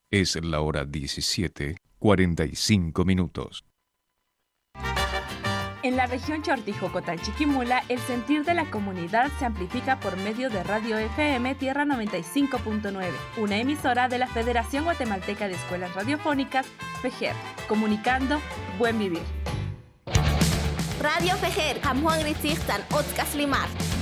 Es la hora 17:45. En la región Chortijocotán-Chiquimula, el sentir de la comunidad se amplifica por medio de Radio FM Tierra 95.9, una emisora de la Federación Guatemalteca de Escuelas Radiofónicas, FEGER, comunicando Buen Vivir. Radio FEGER, Juan Gritzigtan, Otzkas Limar.